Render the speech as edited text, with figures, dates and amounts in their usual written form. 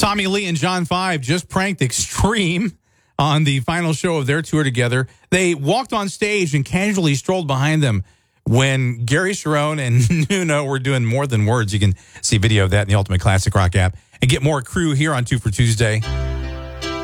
Tommy Lee and John 5 just pranked Extreme on the final show of their tour together. They walked on stage and casually strolled behind them when Gary Cherone and Nuno were doing More Than Words. You can see video of that in the Ultimate Classic Rock app and get more Crew here on 2 for Tuesday.